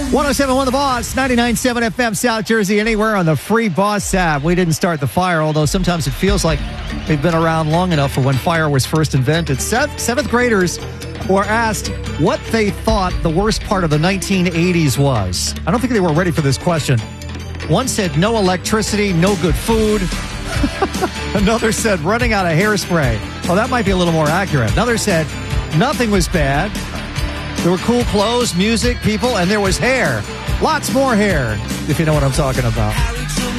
107.1 The Boss, 99.7 FM, South Jersey, anywhere on the free Boss app. We didn't start the fire, although sometimes it feels like they've been around long enough for when fire was first invented. Seventh graders were asked what they thought the worst part of the 1980s was. I don't think they were ready for this question. One said no electricity, no good food. Another said running out of hairspray. Well, that might be a little more accurate. Another said nothing was bad. There were cool clothes, music, people, and there was hair. Lots more hair, if you know what I'm talking about.